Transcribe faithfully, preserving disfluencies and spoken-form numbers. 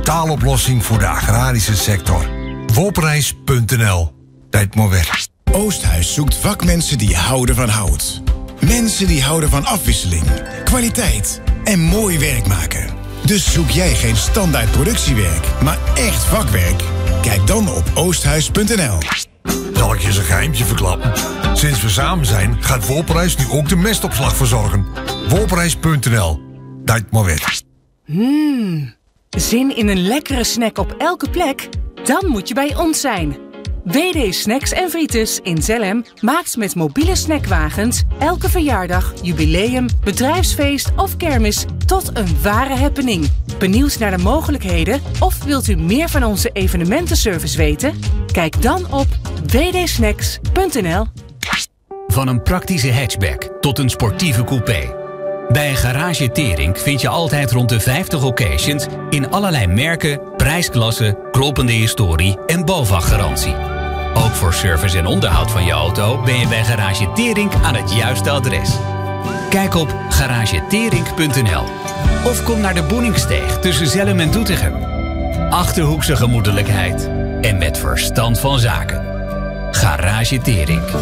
totaaloplossing voor de agrarische sector. Wolprijs punt n l. Tijd maar weg. Oosthuis zoekt vakmensen die houden van hout. Mensen die houden van afwisseling, kwaliteit en mooi werk maken. Dus zoek jij geen standaard productiewerk, maar echt vakwerk? Kijk dan op oosthuis punt n l. Zal ik je eens een geheimtje verklappen? Sinds we samen zijn, gaat Wolprijs nu ook de mestopslag verzorgen. Wolprijs punt n l. Tijd maar weg. Mmm, zin in een lekkere snack op elke plek? Dan moet je bij ons zijn. W D Snacks en Frites in Zelhem maakt met mobiele snackwagens elke verjaardag, jubileum, bedrijfsfeest of kermis tot een ware happening. Benieuwd naar de mogelijkheden of wilt u meer van onze evenementenservice weten? Kijk dan op w d snacks punt n l. Van een praktische hatchback tot een sportieve coupé. Bij een Garage Teringk vind je altijd rond de vijftig occasions in allerlei merken, prijsklassen, kloppende historie en BOVAG-garantie. Ook voor service en onderhoud van je auto ben je bij Garage Teringk aan het juiste adres. Kijk op garage teringk punt n l of kom naar de Boeningsteeg tussen Zelhem en Doetinchem. Achterhoekse gemoedelijkheid en met verstand van zaken. Garage Teringk.